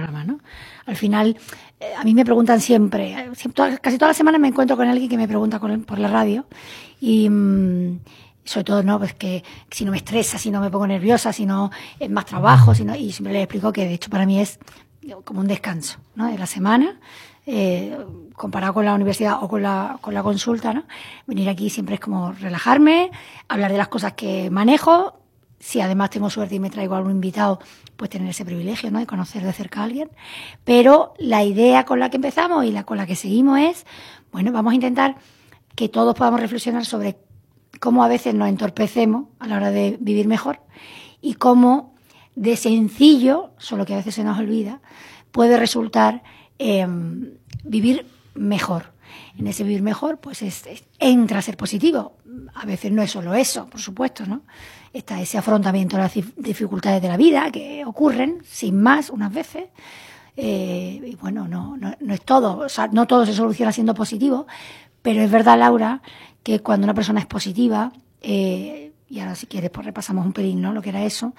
programa, ¿no? Al final, a mí me preguntan siempre, casi todas las semanas me encuentro con alguien que me pregunta por la radio y sobre todo, ¿no? Pues que si no me estresa, si no me pongo nerviosa, si no es más trabajo, si no, y siempre les explico que de hecho para mí es como un descanso, ¿no? De la semana, comparado con la universidad o con la consulta, ¿no? Venir aquí siempre es como relajarme, hablar de las cosas que manejo. Si además tengo suerte y me traigo a algún invitado, pues tener ese privilegio, ¿no? De conocer de cerca a alguien. Pero la idea con la que empezamos y con la que seguimos es, bueno, vamos a intentar que todos podamos reflexionar sobre cómo a veces nos entorpecemos a la hora de vivir mejor y cómo de sencillo, solo que a veces se nos olvida, puede resultar vivir mejor. En ese vivir mejor, pues entra a ser positivo. A veces no es solo eso, por supuesto, ¿no? Está ese afrontamiento de las dificultades de la vida que ocurren, sin más, unas veces. Y bueno, no es todo. O sea, no todo se soluciona siendo positivo, pero es verdad, Laura, que cuando una persona es positiva, y ahora si quieres pues repasamos un pelín, ¿no? Lo que era eso,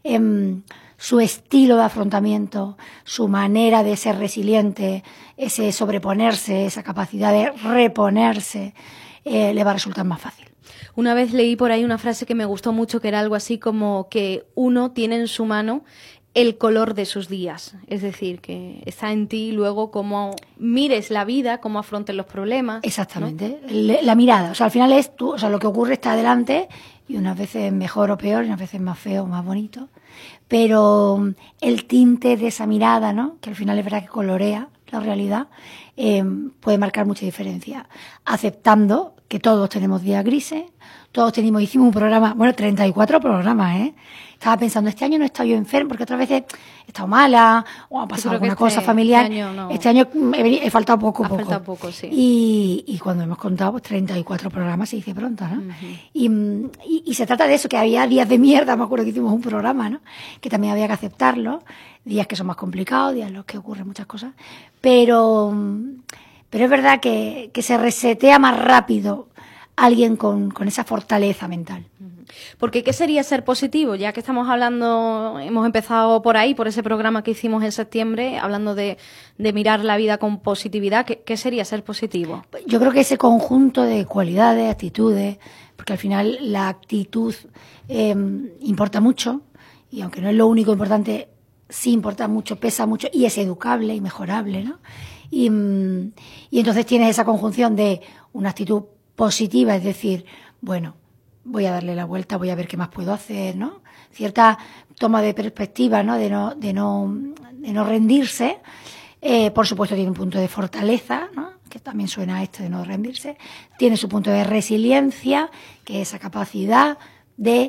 su estilo de afrontamiento, su manera de ser resiliente, ese sobreponerse, esa capacidad de reponerse, le va a resultar más fácil. Una vez leí por ahí una frase que me gustó mucho, que era algo así como que uno tiene en su mano el color de sus días. Es decir, que está en ti luego cómo mires la vida, cómo afrontes los problemas. Exactamente. ¿No? La mirada. O sea, al final es tú, o sea, lo que ocurre está adelante y unas veces mejor o peor, y unas veces más feo o más bonito. Pero el tinte de esa mirada, ¿no? Que al final es verdad que colorea la realidad, puede marcar mucha diferencia. Aceptando que todos tenemos días grises, hicimos un programa, 34 programas, ¿eh? Estaba pensando, este año no he estado yo enferma, porque otras veces he estado mala, o ha pasado alguna cosa familiar. Este año he faltado poco. Ha faltado poco, sí. Y cuando hemos contado, pues 34 programas se dice pronto, ¿no? Uh-huh. Y se trata de eso, que había días de mierda, me acuerdo que hicimos un programa, ¿no? Que también había que aceptarlo, días que son más complicados, días en los que ocurren muchas cosas, pero es verdad que se resetea más rápido alguien con esa fortaleza mental. Porque ¿qué sería ser positivo? Ya que estamos hablando, hemos empezado por ahí, por ese programa que hicimos en septiembre, hablando de mirar la vida con positividad. ¿Qué sería ser positivo? Yo creo que ese conjunto de cualidades, actitudes, porque al final la actitud importa mucho, y aunque no es lo único importante, sí importa mucho, pesa mucho, y es educable y mejorable, ¿no? Y entonces tienes esa conjunción de una actitud positiva, es decir, bueno, voy a darle la vuelta, voy a ver qué más puedo hacer, ¿no? Cierta toma de perspectiva, ¿no? De no rendirse. Por supuesto tiene un punto de fortaleza, ¿no? Que también suena a esto de no rendirse. Tiene su punto de resiliencia, que es esa capacidad de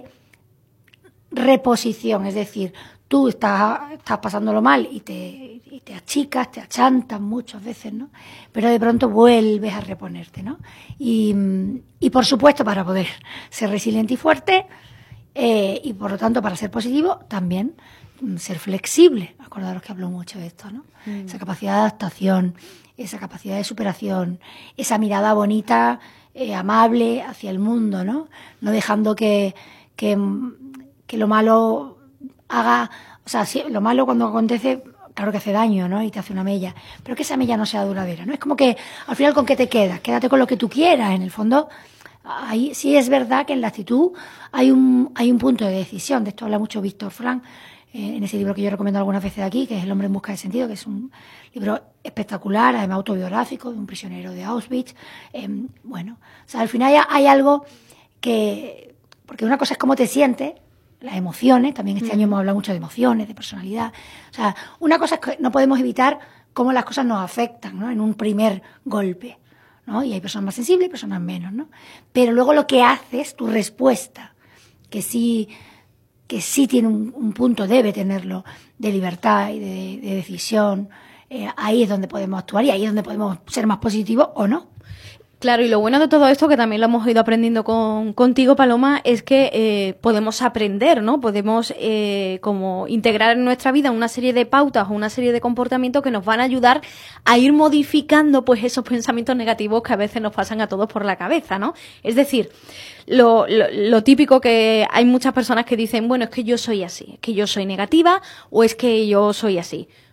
reposición, es decir, tú estás pasándolo mal y te achicas, te achantas muchas veces, ¿no? Pero de pronto vuelves a reponerte, ¿no? Y por supuesto, para poder ser resiliente y fuerte, y por lo tanto para ser positivo, también ser flexible. Acordaros que hablo mucho de esto, ¿no? Esa capacidad de adaptación, esa capacidad de superación, esa mirada bonita, amable hacia el mundo, ¿no? No dejando que lo malo haga, o sea, lo malo cuando acontece, claro que hace daño, ¿no? Y te hace una mella, pero que esa mella no sea duradera, ¿no? Es como que al final ¿con qué te quedas? Quédate con lo que tú quieras. En el fondo, ahí sí es verdad que en la actitud hay un punto de decisión. De esto habla mucho Víctor Frank, en ese libro que yo recomiendo algunas veces aquí, que es El hombre en busca de sentido, que es un libro espectacular, además autobiográfico, de un prisionero de Auschwitz. Bueno, o sea, al final hay algo que, porque una cosa es cómo te sientes, las emociones, también este año hemos hablado mucho de emociones, de personalidad. O sea, una cosa es que no podemos evitar cómo las cosas nos afectan, ¿no? En un primer golpe, ¿no? Y hay personas más sensibles y personas menos, ¿no? Pero luego lo que haces, tu respuesta, que sí tiene un punto, debe tenerlo, de libertad y de decisión, ahí es donde podemos actuar y ahí es donde podemos ser más positivos o no. Claro, y lo bueno de todo esto, que también lo hemos ido aprendiendo contigo, Paloma, es que podemos aprender, ¿no? Podemos como integrar en nuestra vida una serie de pautas o una serie de comportamientos que nos van a ayudar a ir modificando pues esos pensamientos negativos que a veces nos pasan a todos por la cabeza, ¿no? Es decir, lo típico que hay muchas personas que dicen, bueno, es que yo soy así, es que yo soy negativa o es que yo soy así.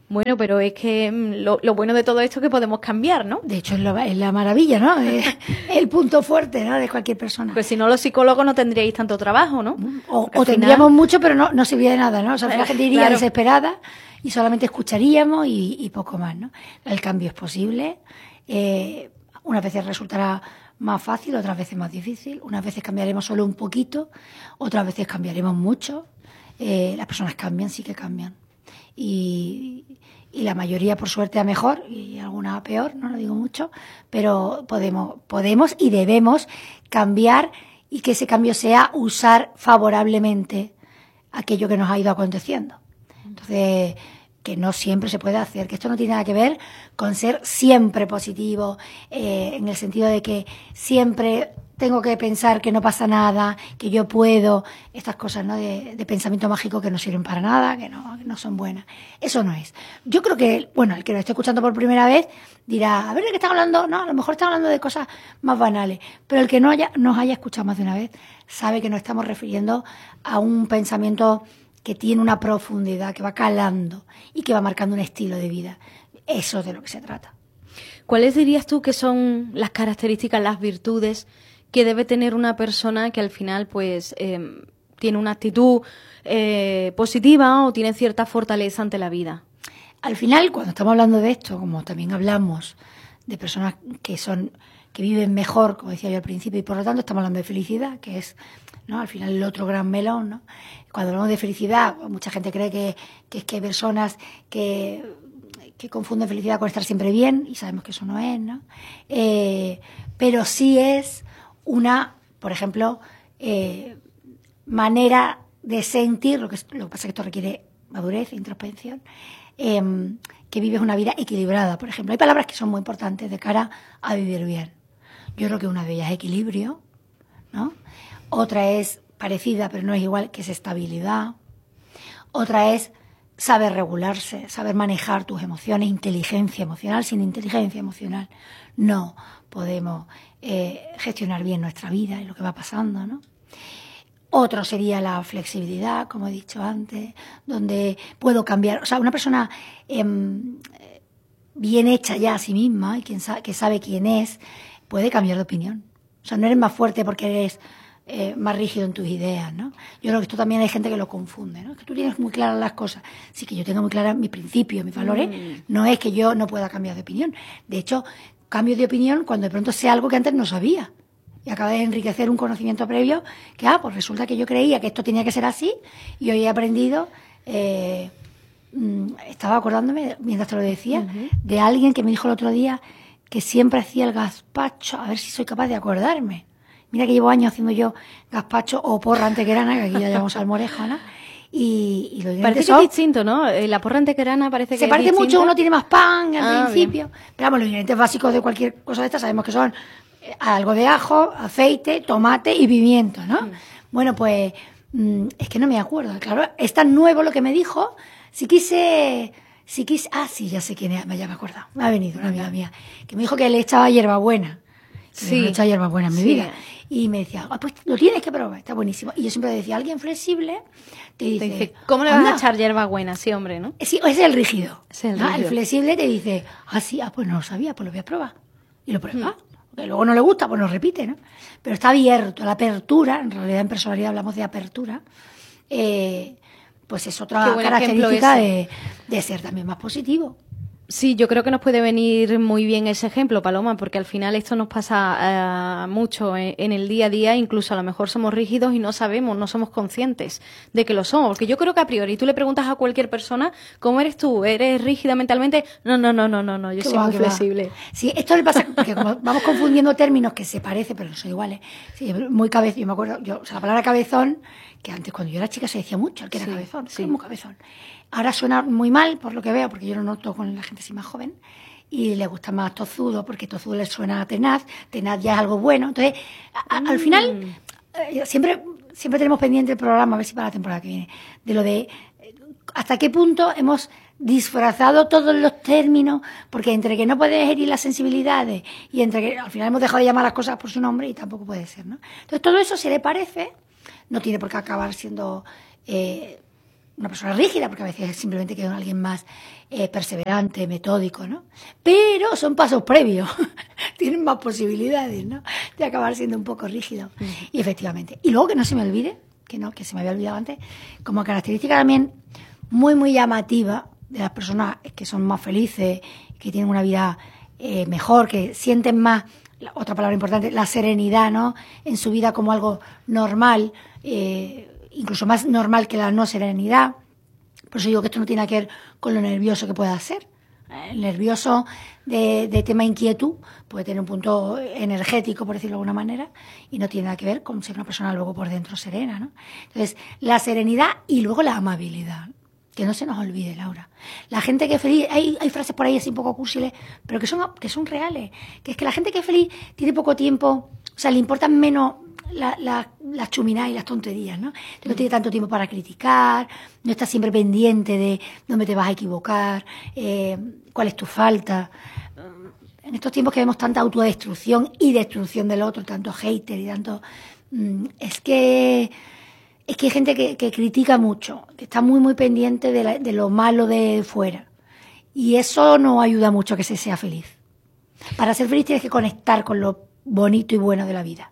Bueno, pero es que lo bueno de todo esto es que podemos cambiar, ¿no? De hecho, es la maravilla, ¿no? Es el punto fuerte, ¿no?, de cualquier persona. Pues si no, los psicólogos no tendríais tanto trabajo, ¿no? O tendríamos mucho, pero no serviría de nada, ¿no? O sea, la gente iría claro, desesperada y solamente escucharíamos y poco más, ¿no? El cambio es posible. Unas veces resultará más fácil, otras veces más difícil. Unas veces cambiaremos solo un poquito, otras veces cambiaremos mucho. Las personas cambian, sí que cambian. Y la mayoría, por suerte, a mejor, y alguna a peor, no lo digo mucho, pero podemos y debemos cambiar, y que ese cambio sea usar favorablemente aquello que nos ha ido aconteciendo. Entonces, que no siempre se puede hacer, que esto no tiene nada que ver con ser siempre positivo, en el sentido de que siempre tengo que pensar que no pasa nada, que yo puedo, estas cosas, ¿no?, de pensamiento mágico que no sirven para nada, que no son buenas. Eso no es. Yo creo que, bueno, el que lo esté escuchando por primera vez dirá, a ver, ¿de qué están hablando? No, a lo mejor están hablando de cosas más banales, pero el que nos haya escuchado más de una vez sabe que nos estamos refiriendo a un pensamiento que tiene una profundidad, que va calando y que va marcando un estilo de vida. Eso es de lo que se trata. ¿Cuáles dirías tú que son las características, las virtudes que debe tener una persona que al final pues tiene una actitud positiva o tiene cierta fortaleza ante la vida? Al final, cuando estamos hablando de esto, como también hablamos de personas que viven mejor, como decía yo al principio, y por lo tanto estamos hablando de felicidad, que es, ¿no?, al final el otro gran melón, ¿no? Cuando hablamos de felicidad, mucha gente cree que hay personas que confunden felicidad con estar siempre bien, y sabemos que eso no es, ¿no? Pero sí es una, por ejemplo, manera de sentir, lo que pasa es que esto requiere madurez e introspección, que vives una vida equilibrada, por ejemplo. Hay palabras que son muy importantes de cara a vivir bien. Yo creo que una de ellas es equilibrio, ¿no? Otra es parecida, pero no es igual, que es estabilidad. Otra es saber regularse, saber manejar tus emociones, inteligencia emocional. Sin inteligencia emocional no podemos gestionar bien nuestra vida y lo que va pasando, ¿no? Otro sería la flexibilidad, como he dicho antes, donde puedo cambiar. O sea, una persona bien hecha ya a sí misma y que sabe quién es, puede cambiar de opinión. O sea, no eres más fuerte porque eres más rígido en tus ideas, ¿no? Yo creo que esto también hay gente que lo confunde, ¿no? Es que tú tienes muy claras las cosas. Sí, que yo tengo muy claras mis principios, mis valores. No es que yo no pueda cambiar de opinión. De hecho, cambio de opinión cuando de pronto sé algo que antes no sabía. Y acaba de enriquecer un conocimiento previo que, pues resulta que yo creía que esto tenía que ser así y hoy he aprendido, estaba acordándome, mientras te lo decía, de alguien que me dijo el otro día que siempre hacía el gazpacho, a ver si soy capaz de acordarme. Mira que llevo años haciendo yo gazpacho o porra antequerana, que aquí ya llamamos salmorejo, ¿no? Y los parece que es distinto, ¿no? La porra antequerana parece que se parece mucho, uno tiene más pan al principio. Bien. Pero vamos, los ingredientes básicos de cualquier cosa de estas sabemos que son algo de ajo, aceite, tomate y pimiento, ¿no? Bueno, pues es que no me acuerdo. Claro, es tan nuevo lo que me dijo. Sí, ya sé quién es, ya me he acordado. Me ha venido una amiga mía que me dijo que le echaba hierbabuena. Sí. Le he echado hierbabuena en mi vida. Y me decía, pues lo tienes que probar, está buenísimo. Y yo siempre decía, alguien flexible te dice, ¿cómo le vas a echar hierbabuena? Sí, hombre, ¿no? Sí, es el rígido. Es el rígido. El flexible te dice, pues no lo sabía, pues lo voy a probar. Y lo prueba. Que luego no le gusta, pues lo repite, ¿no? Pero está abierto, la apertura, en realidad en personalidad hablamos de apertura, pues es otra característica de ser también más positivo. Sí, yo creo que nos puede venir muy bien ese ejemplo, Paloma, porque al final esto nos pasa mucho en el día a día, incluso a lo mejor somos rígidos y no sabemos, no somos conscientes de que lo somos, porque yo creo que a priori tú le preguntas a cualquier persona, ¿cómo eres tú? ¿Eres rígida mentalmente? No, yo soy muy flexible. Sí, esto le pasa porque como vamos confundiendo términos que se parecen, pero no son iguales. Sí, muy cabezón, yo me acuerdo, la palabra cabezón, que antes cuando yo era chica se decía mucho, el que era cabezón, que es muy cabezón. Ahora suena muy mal, por lo que veo, porque yo lo noto con la gente así más joven, y le gusta más tozudo, porque tozudo le suena a tenaz ya es algo bueno. Entonces, al final, siempre tenemos pendiente el programa, a ver si para la temporada que viene, de lo de hasta qué punto hemos disfrazado todos los términos, porque entre que no puedes herir las sensibilidades y entre que al final hemos dejado de llamar las cosas por su nombre y tampoco puede ser, ¿no? Entonces, todo eso, si le parece, no tiene por qué acabar siendo una persona rígida, porque a veces simplemente quiero alguien más perseverante, metódico, ¿no? Pero son pasos previos, tienen más posibilidades, ¿no? De acabar siendo un poco rígido. Y efectivamente. Y luego que no se me olvide, que se me había olvidado antes, como característica también muy, muy llamativa de las personas que son más felices, que tienen una vida mejor, que sienten más, otra palabra importante, la serenidad, ¿no? En su vida como algo normal, incluso más normal que la no serenidad. Por eso digo que esto no tiene nada que ver con lo nervioso que pueda ser. El nervioso de tema inquietud puede tener un punto energético, por decirlo de alguna manera, y no tiene nada que ver con ser una persona luego por dentro serena, ¿no? Entonces, la serenidad y luego la amabilidad. Que no se nos olvide, Laura. La gente que es feliz, hay frases por ahí así un poco cursiles, pero que son reales. Que es que la gente que es feliz tiene poco tiempo, o sea, le importan menos las chuminadas y las tonterías, ¿no? Entonces no tiene tanto tiempo para criticar, no está siempre pendiente de dónde te vas a equivocar, cuál es tu falta. En estos tiempos que vemos tanta autodestrucción y destrucción del otro, tanto hater y tanto... Es que hay gente que critica mucho, que está muy, muy pendiente de lo malo de fuera. Y eso no ayuda mucho a que se sea feliz. Para ser feliz tienes que conectar con lo bonito y bueno de la vida.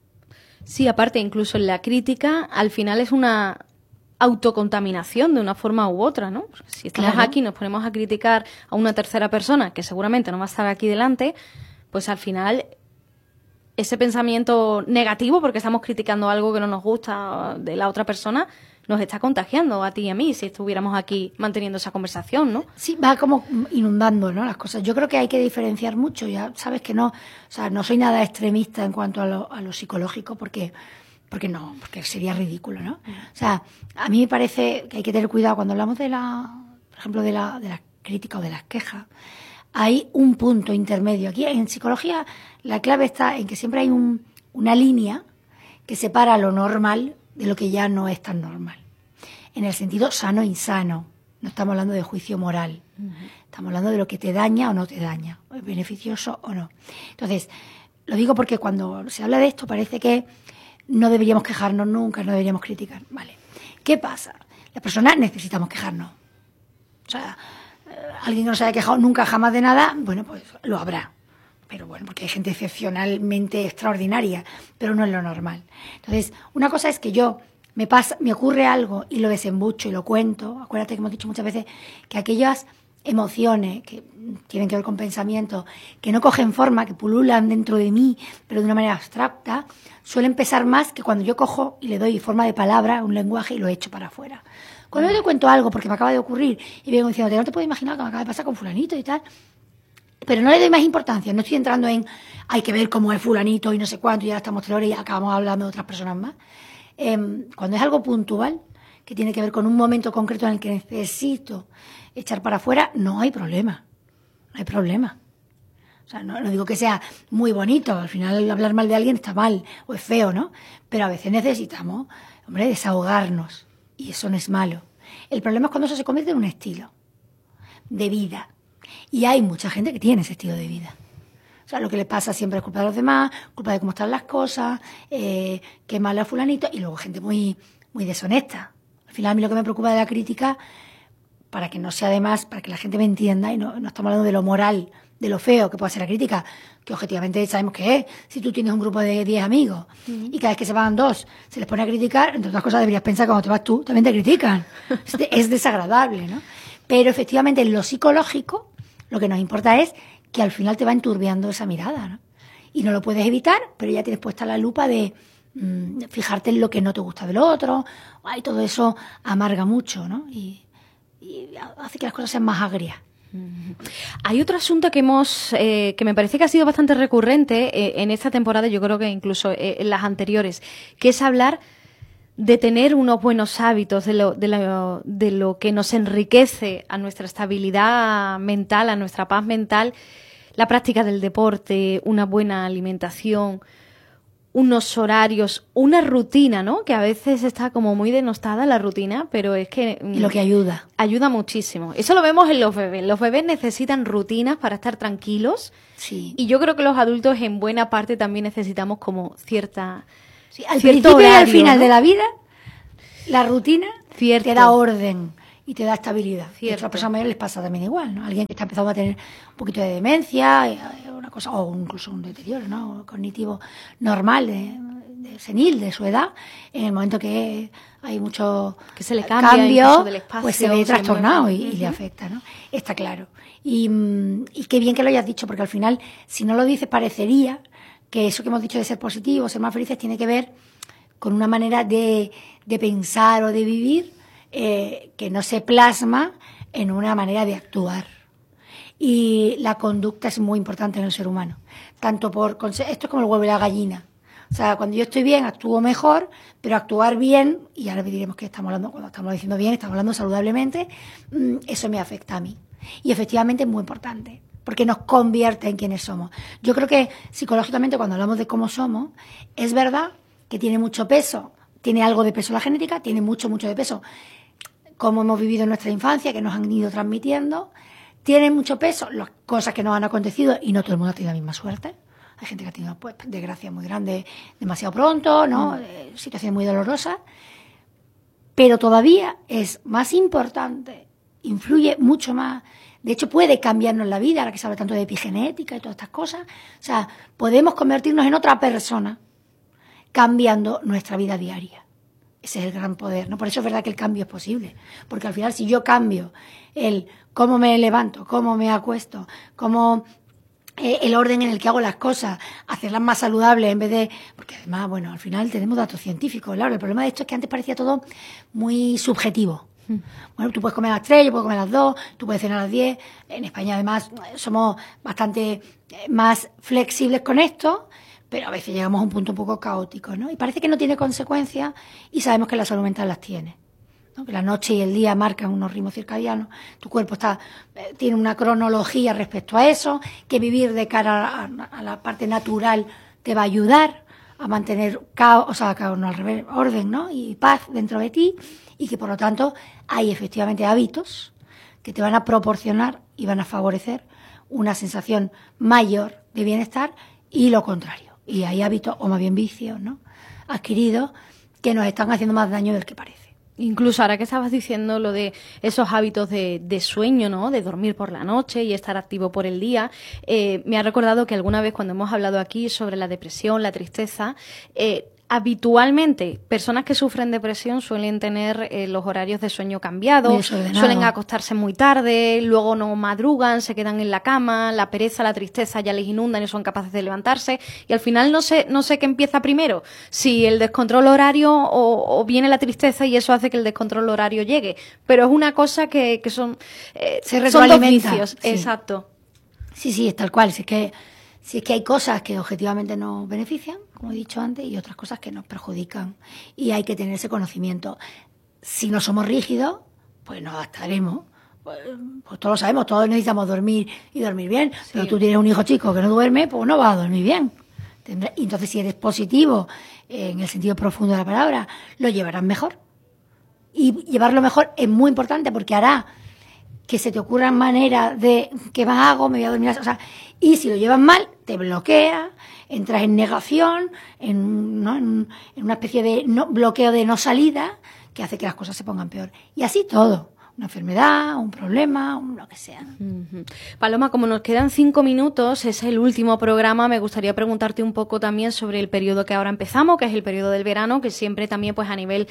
Sí, aparte, incluso en la crítica, al final es una autocontaminación de una forma u otra, ¿no? Porque si estamos aquí y nos ponemos a criticar a una tercera persona, que seguramente no va a estar aquí delante, pues al final ese pensamiento negativo, porque estamos criticando algo que no nos gusta de la otra persona, nos está contagiando a ti y a mí, si estuviéramos aquí manteniendo esa conversación, ¿no? Sí, va como inundando, ¿no?, las cosas. Yo creo que hay que diferenciar mucho, ya sabes que no, o sea, no soy nada extremista en cuanto a lo psicológico, porque sería ridículo, ¿no? O sea, a mí me parece que hay que tener cuidado cuando hablamos por ejemplo, de la crítica o de las quejas. Hay un punto intermedio. Aquí en psicología la clave está en que siempre hay una línea que separa lo normal de lo que ya no es tan normal. En el sentido sano e insano. No estamos hablando de juicio moral. Estamos hablando de lo que te daña o no te daña, es beneficioso o no. Entonces, lo digo porque cuando se habla de esto parece que no deberíamos quejarnos nunca, no deberíamos criticar. Vale. ¿Qué pasa? Las personas necesitamos quejarnos. O sea, alguien que no se haya quejado nunca jamás de nada, bueno, pues lo habrá. Pero bueno, porque hay gente excepcionalmente extraordinaria, pero no es lo normal. Entonces, una cosa es que me ocurre algo y lo desembucho y lo cuento. Acuérdate que hemos dicho muchas veces que aquellas emociones que tienen que ver con pensamientos, que no cogen forma, que pululan dentro de mí, pero de una manera abstracta, suelen pesar más que cuando yo cojo y le doy forma de palabra, un lenguaje y lo echo para afuera. Cuando yo te cuento algo porque me acaba de ocurrir y vengo diciéndote, no te puedes imaginar lo que me acaba de pasar con fulanito y tal, pero no le doy más importancia, no estoy entrando en hay que ver cómo es fulanito y no sé cuánto, y ya estamos 3 horas y acabamos hablando de otras personas más. Cuando es algo puntual, que tiene que ver con un momento concreto en el que necesito echar para afuera, no hay problema. No hay problema. O sea, no digo que sea muy bonito, al final hablar mal de alguien está mal o es feo, ¿no? Pero a veces necesitamos, desahogarnos, y eso no es malo. El problema es cuando eso se convierte en un estilo de vida. Y hay mucha gente que tiene ese estilo de vida. O sea, lo que le pasa siempre es culpa de los demás, culpa de cómo están las cosas, qué malo es fulanito, y luego gente muy, muy deshonesta. Al final a mí lo que me preocupa de la crítica, para que no sea además, para que la gente me entienda, y no estamos hablando de lo moral, de lo feo que puede ser la crítica, que objetivamente sabemos que es, si tú tienes un grupo de 10 amigos y cada vez que se van 2 se les pone a criticar, entre otras cosas deberías pensar que cuando te vas tú también te critican. Es desagradable, ¿no? Pero efectivamente en lo psicológico lo que nos importa es que al final te va enturbiando esa mirada, ¿no? Y no lo puedes evitar, pero ya tienes puesta la lupa de fijarte en lo que no te gusta del otro. Ay, todo eso amarga mucho, ¿no? Y hace que las cosas sean más agrias. Hay otro asunto que que me parece que ha sido bastante recurrente en esta temporada, yo creo que incluso en las anteriores, que es hablar de tener unos buenos hábitos, de lo que nos enriquece a nuestra estabilidad mental, a nuestra paz mental, la práctica del deporte, una buena alimentación, unos horarios, una rutina, ¿no? Que a veces está como muy denostada la rutina, pero es que... Y lo que ayuda. Ayuda muchísimo. Eso lo vemos en los bebés. Los bebés necesitan rutinas para estar tranquilos. Sí. Y yo creo que los adultos en buena parte también necesitamos como cierta... Sí, al principio y al final, ¿no?, de la vida La rutina Cierto. te da orden y te da estabilidad. Cierto. A otras personas mayores les pasa también igual, ¿no? Alguien que está empezando a tener un poquito de demencia, una cosa, o incluso un deterioro, ¿no? Cognitivo normal, de senil, de su edad, en el momento que hay mucho que se le cambio del espacio, pues se ve trastornado y le afecta, ¿no? Está claro. Y qué bien que lo hayas dicho, porque al final, si no lo dices, parecería que eso que hemos dicho de ser positivos, ser más felices, tiene que ver con una manera de pensar o de vivir que no se plasma en una manera de actuar. Y la conducta es muy importante en el ser humano. Tanto esto es como el huevo y la gallina. O sea, cuando yo estoy bien, actúo mejor, pero actuar bien, y ahora diremos que estamos hablando, cuando estamos diciendo bien, estamos hablando saludablemente, eso me afecta a mí. Y efectivamente es muy importante, porque nos convierte en quienes somos. Yo creo que psicológicamente, cuando hablamos de cómo somos, es verdad que tiene mucho peso, tiene algo de peso la genética, tiene mucho de peso cómo hemos vivido en nuestra infancia, que nos han ido transmitiendo, tiene mucho peso las cosas que nos han acontecido, y no todo el mundo ha tenido la misma suerte. Hay gente que ha tenido pues desgracias muy grandes demasiado pronto, ¿no? Situaciones muy dolorosas. Pero todavía es más importante, influye mucho más. De hecho, puede cambiarnos la vida, ahora que se habla tanto de epigenética y todas estas cosas. O sea, podemos convertirnos en otra persona cambiando nuestra vida diaria. Ese es el gran poder, ¿no? Por eso es verdad que el cambio es posible. Porque al final, si yo cambio el cómo me levanto, cómo me acuesto, cómo el orden en el que hago las cosas, hacerlas más saludables en vez de... Porque además, bueno, al final tenemos datos científicos, claro. El problema de esto es que antes parecía todo muy subjetivo. Bueno, tú puedes comer a las 3, yo puedo comer a las 2, tú puedes cenar a las 10. En España, además, somos bastante más flexibles con esto, pero a veces llegamos a un punto un poco caótico, ¿no? Y parece que no tiene consecuencias, y sabemos que la salud mental las tiene, ¿no? Que la noche y el día marcan unos ritmos circadianos, tu cuerpo tiene una cronología respecto a eso, que vivir de cara a la parte natural te va a ayudar a mantener caos no, al revés, orden, ¿no? Y paz dentro de ti, y que por lo tanto hay efectivamente hábitos que te van a proporcionar y van a favorecer una sensación mayor de bienestar, y lo contrario. Y hay hábitos, o más bien vicios, ¿no?, adquiridos, que nos están haciendo más daño del que parece. Incluso ahora que estabas diciendo lo de esos hábitos de sueño, ¿no?, de dormir por la noche y estar activo por el día, me ha recordado que alguna vez cuando hemos hablado aquí sobre la depresión, la tristeza, habitualmente personas que sufren depresión suelen tener los horarios de sueño cambiados, suelen acostarse muy tarde, luego no madrugan, se quedan en la cama, la pereza, la tristeza ya les inundan y son capaces de levantarse, y al final no sé qué empieza primero, si el descontrol horario o viene la tristeza, y eso hace que el descontrol horario llegue, pero es una cosa que son dos vicios. Sí. Exacto. Sí, es tal cual. Si es que hay cosas que objetivamente nos benefician, como he dicho antes, y otras cosas que nos perjudican. Y hay que tener ese conocimiento. Si no somos rígidos, pues nos adaptaremos. Pues todos lo sabemos, todos necesitamos dormir y dormir bien. Sí. Pero tú tienes un hijo chico que no duerme, pues no va a dormir bien. Y entonces, si eres positivo, en el sentido profundo de la palabra, lo llevarás mejor. Y llevarlo mejor es muy importante, porque hará que se te ocurran maneras de ¿qué más hago? Me voy a dormir. O sea, y si lo llevas mal, te bloquea, entras en negación, en una especie de bloqueo de no salida, que hace que las cosas se pongan peor. Y así todo. Una enfermedad, un problema, lo que sea. Paloma, como nos quedan 5 minutos, es el último programa, me gustaría preguntarte un poco también sobre el periodo que ahora empezamos, que es el periodo del verano, que siempre también pues a nivel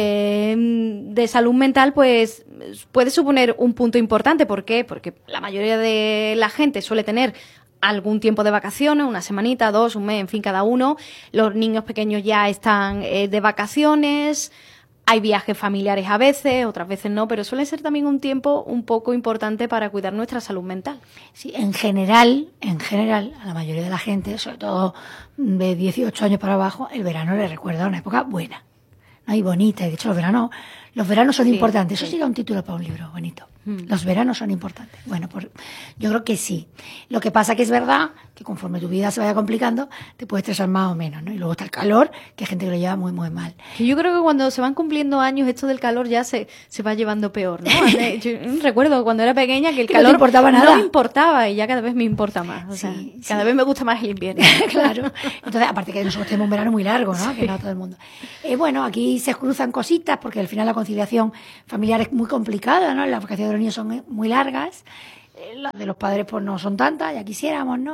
de salud mental pues puede suponer un punto importante. ¿Por qué? Porque la mayoría de la gente suele tener algún tiempo de vacaciones, una semanita, 2, un mes, en fin, cada uno. Los niños pequeños ya están de vacaciones. Hay viajes familiares a veces, otras veces no, pero suele ser también un tiempo un poco importante para cuidar nuestra salud mental. Sí, en general, a la mayoría de la gente, sobre todo de 18 años para abajo, el verano le recuerda una época buena, ¿no? Y bonita. Y de hecho, los veranos Los veranos son Sí, importantes. Eso sí. sería un título para un libro bonito. Los veranos son importantes. Bueno, pues yo creo que sí. Lo que pasa que es verdad que conforme tu vida se vaya complicando, te puede estresar más o menos, ¿no? Y luego está el calor, que hay gente que lo lleva muy, muy mal. Que yo creo que cuando se van cumpliendo años, esto del calor ya se va llevando peor, ¿no? Yo recuerdo cuando era pequeña que el Que no te calor importaba nada. no me importaba y ya cada vez me importa más. O sea, Sí, cada sí. vez me gusta más el invierno. Claro. Entonces, aparte que nosotros tenemos un verano muy largo, ¿no? Que no todo el mundo. Bueno, aquí se cruzan cositas porque al final la conciliación familiar es muy complicada, ¿no? Las vacaciones de los niños son muy largas. Las de los padres pues no son tantas, ya quisiéramos, ¿no?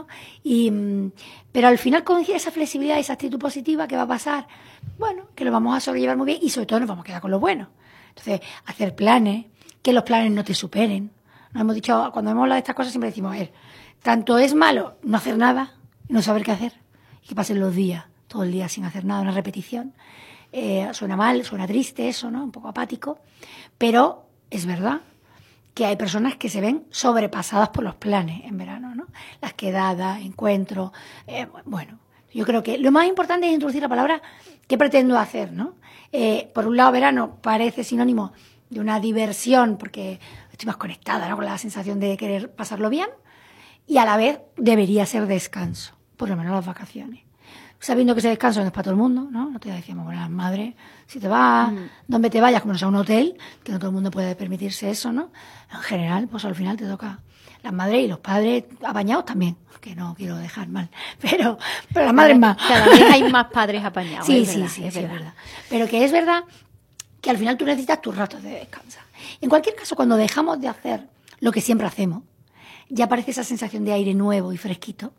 Pero al final con esa flexibilidad, esa actitud positiva, ¿qué va a pasar? Bueno, que lo vamos a sobrellevar muy bien y sobre todo nos vamos a quedar con lo bueno. Entonces, hacer planes, que los planes no te superen. Nos hemos dicho, cuando hemos hablado de estas cosas siempre decimos, a ver, tanto es malo no hacer nada y no saber qué hacer y que pasen los días, todo el día sin hacer nada, una repetición. Suena mal, suena triste eso, ¿no? Un poco apático, pero es verdad que hay personas que se ven sobrepasadas por los planes en verano, ¿no? Las quedadas, encuentros, bueno, yo creo que lo más importante es introducir la palabra ¿qué pretendo hacer, no? Por un lado, verano parece sinónimo de una diversión porque estoy más conectada, ¿no? Con la sensación de querer pasarlo bien y a la vez debería ser descanso, por lo menos las vacaciones. Sabiendo que ese descanso no es para todo el mundo, ¿no? No te decíamos, bueno, las madres, si te vas, donde te vayas, como no sea un hotel, que no todo el mundo puede permitirse eso, ¿no? En general, pues al final te toca las madres y los padres apañados también, que no quiero dejar mal, pero las madres más. Cada vez hay más padres apañados. Sí, es sí, verdad, sí, es sí, verdad. es verdad. Pero que es verdad que al final tú necesitas tus ratos de descanso. En cualquier caso, cuando dejamos de hacer lo que siempre hacemos, ya aparece esa sensación de aire nuevo y fresquito,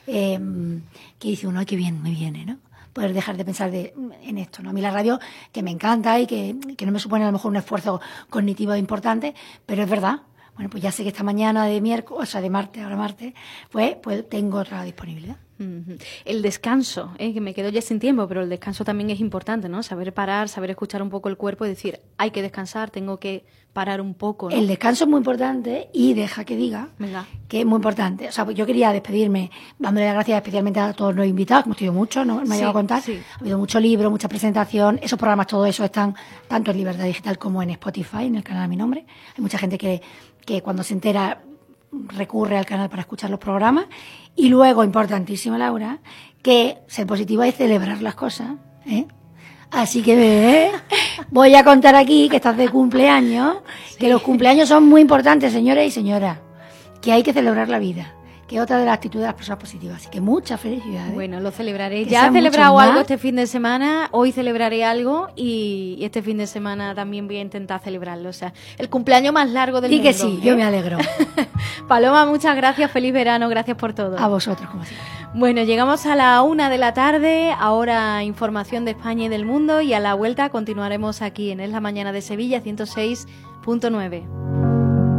que dice uno, ay, qué bien me viene, ¿no? Poder dejar de pensar en esto, ¿no? A mí la radio, que me encanta y que no me supone a lo mejor un esfuerzo cognitivo importante, pero es verdad. Bueno, pues ya sé que esta mañana de miércoles, o sea, de martes, ahora martes, pues tengo otra disponibilidad. El descanso, que me quedo ya sin tiempo, pero el descanso también es importante, ¿no? Saber parar, saber escuchar un poco el cuerpo y decir, hay que descansar, tengo que parar un poco, ¿no? El descanso es muy importante y deja que diga Venga. que es muy importante. O sea, pues yo quería despedirme dándole las gracias especialmente a todos los invitados, que hemos tenido muchos, ¿no? Me ha llegado a contar. Sí. Ha habido mucho libro, mucha presentación. Esos programas, todo eso están tanto en Libertad Digital como en Spotify, en el canal a mi nombre. Hay mucha gente que cuando se entera recurre al canal para escuchar los programas. Y luego, importantísimo, Laura, que ser positiva es celebrar las cosas, ¿eh? Así que voy a contar aquí que estás de cumpleaños, que los cumpleaños son muy importantes, señores y señoras, que hay que celebrar la vida, que es otra de las actitudes de las personas positivas. Así que muchas felicidades. Bueno, lo celebraré. Que Ya he sean celebrado muchos algo más. este fin de semana, hoy celebraré algo y este fin de semana también voy a intentar celebrarlo. O sea, el cumpleaños más largo del Di mundo. que sí, yo me alegro. Paloma, muchas gracias, feliz verano, gracias por todo. A vosotros, como siempre. Bueno, llegamos a la 1 de la tarde, ahora información de España y del mundo y a la vuelta continuaremos aquí en Es la Mañana de Sevilla 106.9.